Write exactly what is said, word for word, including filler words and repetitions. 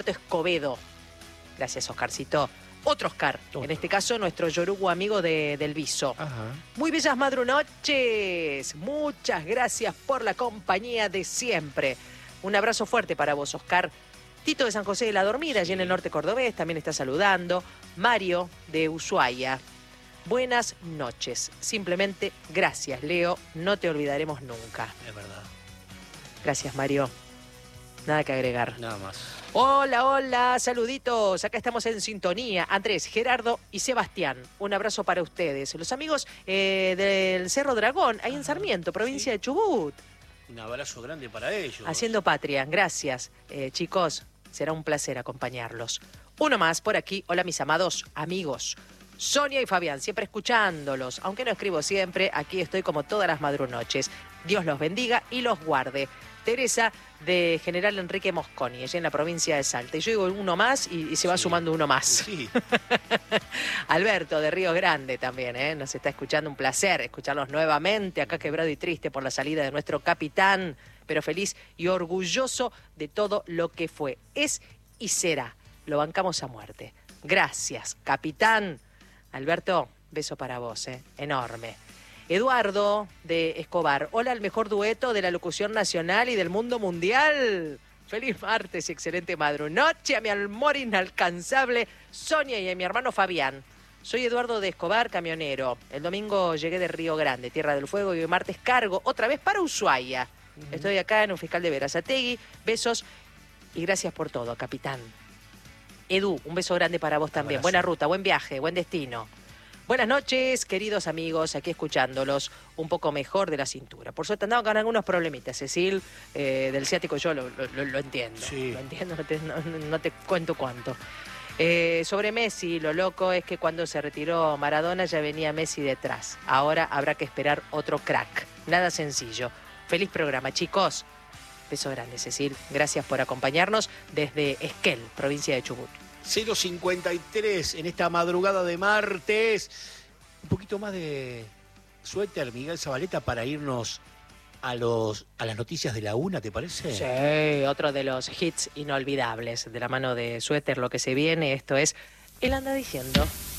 Escobedo. Gracias, Oscarcito. Otro Oscar, Otro. en este caso nuestro yorugo amigo de, del Viso. Ajá. Muy bellas madrunoches. Muchas gracias por la compañía de siempre. Un abrazo fuerte para vos, Oscar. Tito de San José de la Dormida, allí en el norte cordobés, también está saludando. Mario de Ushuaia. Buenas noches. Simplemente gracias, Leo. No te olvidaremos nunca. Es verdad. Gracias, Mario. Nada que agregar. Nada más. Hola, hola, saluditos. Acá estamos en sintonía. Andrés, Gerardo y Sebastián. Un abrazo para ustedes. Los amigos eh, del Cerro Dragón, ahí en Sarmiento, provincia sí. de Chubut. Un abrazo grande para ellos. Haciendo patria. Gracias. Eh, chicos, será un placer acompañarlos. Uno más por aquí. Hola, mis amados amigos. Sonia y Fabián, siempre escuchándolos. Aunque no escribo siempre, aquí estoy como todas las madrunoches. Dios los bendiga y los guarde. Teresa de General Enrique Mosconi, allá en la provincia de Salta. Y yo digo uno más y, y se va Sí. sumando uno más. Sí. Alberto de Río Grande también, ¿eh? Nos está escuchando. Un placer escucharlos nuevamente. Acá quebrado y triste por la salida de nuestro capitán, pero feliz y orgulloso de todo lo que fue, es y será. Lo bancamos a muerte. Gracias, capitán. Alberto, beso para vos, ¿eh? Enorme. Eduardo de Escobar. Hola, el mejor dueto de la locución nacional y del mundo mundial. Feliz martes y excelente madrunoche a mi amor inalcanzable Sonia y a mi hermano Fabián. Soy Eduardo de Escobar, camionero. El domingo llegué de Río Grande, Tierra del Fuego, y hoy martes cargo otra vez para Ushuaia. Uh-huh. Estoy acá en un fiscal de Berazategui. Besos y gracias por todo, capitán. Edu, un beso grande para vos también. Abrazo. Buena ruta, buen viaje, buen destino. Buenas noches, queridos amigos, aquí escuchándolos un poco mejor de la cintura. Por suerte andaba con algunos problemitas, Cecil, eh, del ciático yo lo, lo, lo entiendo. Sí. Lo entiendo, no te, no, no te cuento cuánto. Eh, sobre Messi, lo loco es que cuando se retiró Maradona ya venía Messi detrás. Ahora habrá que esperar otro crack. Nada sencillo. Feliz programa, chicos. Beso grande, Cecil. Gracias por acompañarnos desde Esquel, provincia de Chubut. cero cincuenta y tres en esta madrugada de martes. Un poquito más de suéter, Miguel Zabaleta, para irnos a los a las noticias de la una, ¿te parece? Sí, otro de los hits inolvidables de la mano de Suéter, lo que se viene. Esto es Él anda diciendo.